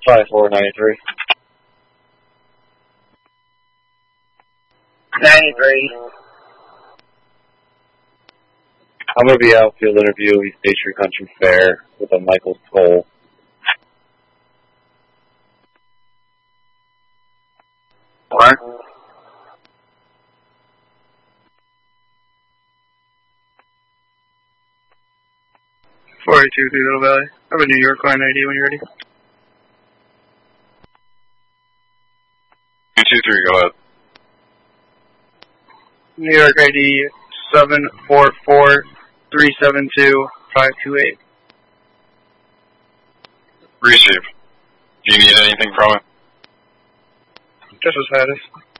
5493. 93. I'm going to be outfield interview East Station Country Fair with a Michael Cole. What? .482 through Little Valley. I have a New York line ID when you're ready. 223, go ahead. New York ID 744-372-528. Receive. Do you need anything from it? Just a status.